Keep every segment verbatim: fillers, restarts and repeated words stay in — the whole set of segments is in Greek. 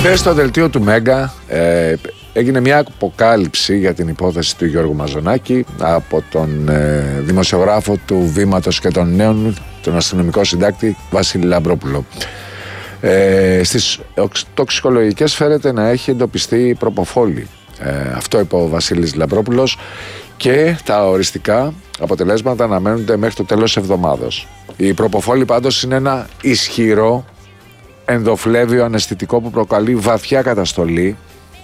Χθες στο δελτίο του Μέγκα ε, έγινε μια αποκάλυψη για την υπόθεση του Γιώργου Μαζονάκη από τον ε, δημοσιογράφο του Βήματος και των Νέων, τον αστυνομικό συντάκτη Βασίλη Λαμπρόπουλο. Ε, στις τοξικολογικές φέρεται να έχει εντοπιστεί προποφόλη. Ε, αυτό είπε ο Βασίλης Λαμπρόπουλος και τα οριστικά αποτελέσματα αναμένονται μέχρι το τέλος της εβδομάδας. Η προποφόλη πάντως είναι ένα ισχυρό ενδοφλέβιο αναισθητικό που προκαλεί βαθιά καταστολή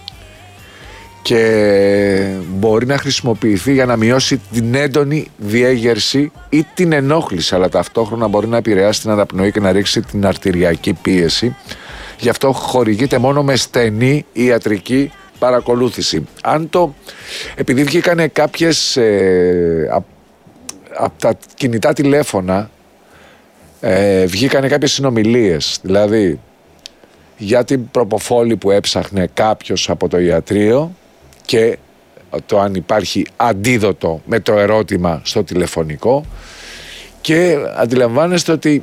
και μπορεί να χρησιμοποιηθεί για να μειώσει την έντονη διέγερση ή την ενόχληση, αλλά ταυτόχρονα μπορεί να επηρεάσει την αναπνοή και να ρίξει την αρτηριακή πίεση. Γι' αυτό χορηγείται μόνο με στενή ιατρική παρακολούθηση. Αν το, επειδή βγήκανε κάποιες ε, από απ τα κινητά τηλέφωνα ε, βγήκανε κάποιες συνομιλίες, δηλαδή για την προποφόλη που έψαχνε κάποιος από το ιατρείο και το αν υπάρχει αντίδοτο με το ερώτημα στο τηλεφωνικό, και αντιλαμβάνεστε ότι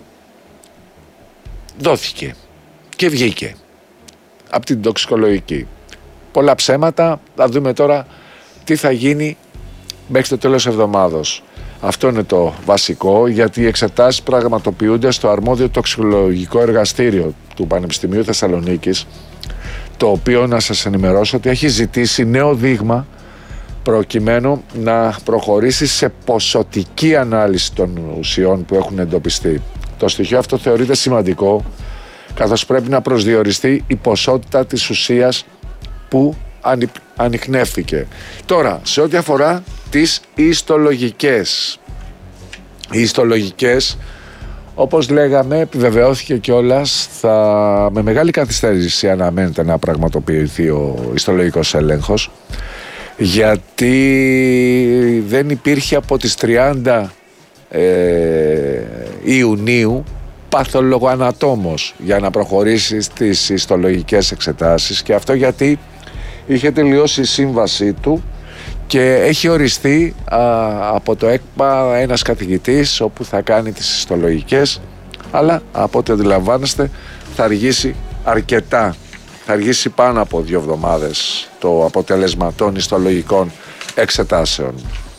δόθηκε και βγήκε από την τοξικολογική. Πολλά ψέματα, θα δούμε τώρα τι θα γίνει μέχρι το τέλος εβδομάδος. Αυτό είναι το βασικό, γιατί οι εξετάσεις πραγματοποιούνται στο αρμόδιο τοξικολογικό εργαστήριο του Πανεπιστημίου Θεσσαλονίκης, το οποίο, να σας ενημερώσω, ότι έχει ζητήσει νέο δείγμα προκειμένου να προχωρήσει σε ποσοτική ανάλυση των ουσιών που έχουν εντοπιστεί. Το στοιχείο αυτό θεωρείται σημαντικό, καθώς πρέπει να προσδιοριστεί η ποσότητα της ουσίας που ανιχνεύτηκε. Τώρα, σε ό,τι αφορά τις ιστολογικές. Οι ιστολογικές, όπως λέγαμε, επιβεβαιώθηκε κιόλας, θα, με μεγάλη καθυστέρηση αναμένεται να πραγματοποιηθεί ο ιστολογικός έλεγχος, γιατί δεν υπήρχε από τις τριάντα ε, Ιουνίου παθολογοανατόμος για να προχωρήσει στις ιστολογικές εξετάσεις, και αυτό γιατί είχε τελειώσει η σύμβασή του και έχει οριστεί α, από το ΕΚΠΑ ένας καθηγητής όπου θα κάνει τις ιστολογικές, αλλά από ό,τι αντιλαμβάνεστε θα αργήσει αρκετά. Θα αργήσει πάνω από δύο εβδομάδες το αποτέλεσμα των ιστολογικών εξετάσεων.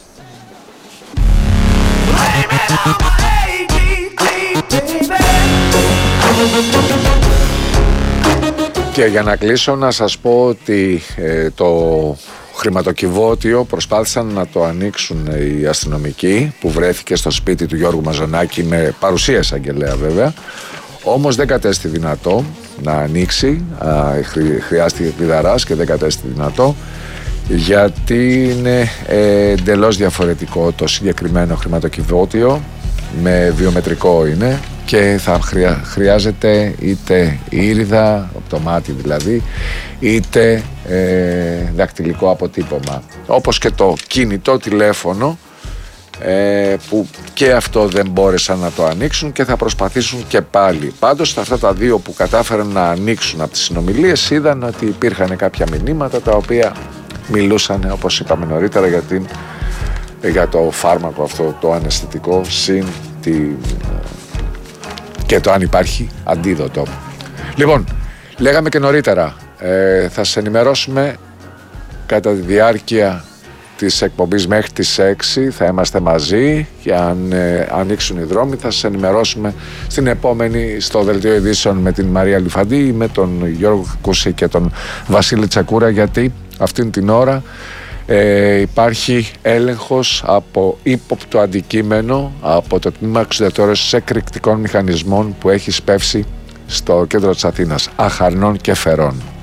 Και για να κλείσω, να σας πω ότι ε, το χρηματοκιβώτιο προσπάθησαν να το ανοίξουν οι αστυνομικοί που βρέθηκε στο σπίτι του Γιώργου Μαζονάκη, με παρουσία εισαγγελέα βέβαια, όμως δεν κατέστη δυνατό να ανοίξει, α, χρειάστηκε κλειδαράς και δεν κατέστη δυνατό, γιατί είναι ε, εντελώς διαφορετικό το συγκεκριμένο χρηματοκιβώτιο, με βιομετρικό είναι, και θα χρειά, χρειάζεται είτε ήριδα, από το μάτι δηλαδή, είτε ε, δακτυλικό αποτύπωμα. Όπως και το κινητό τηλέφωνο, ε, που και αυτό δεν μπόρεσαν να το ανοίξουν και θα προσπαθήσουν και πάλι. Πάντως αυτά τα δύο που κατάφεραν να ανοίξουν από τις συνομιλίες είδαν ότι υπήρχαν κάποια μηνύματα τα οποία μιλούσαν, όπως είπαμε νωρίτερα, για, την, για το φάρμακο αυτό το αναισθητικό, συν τη, και το αν υπάρχει αντίδοτο. Λοιπόν, λέγαμε και νωρίτερα, ε, θα σας ενημερώσουμε κατά τη διάρκεια της εκπομπής μέχρι τις έξι, θα είμαστε μαζί, και αν ε, ανοίξουν οι δρόμοι θα σας ενημερώσουμε στην επόμενη, στο δελτίο ειδήσεων με την Μαρία Λιφαντή, με τον Γιώργο Κούση και τον Βασίλη Τσακούρα, γιατί αυτήν την ώρα ε, υπάρχει έλεγχος από ύποπτο αντικείμενο από το τμήμα εξουδετερώσεως εκρηκτικών μηχανισμών που έχει σπεύσει στο κέντρο της Αθήνας, Αχαρνών και Φερών.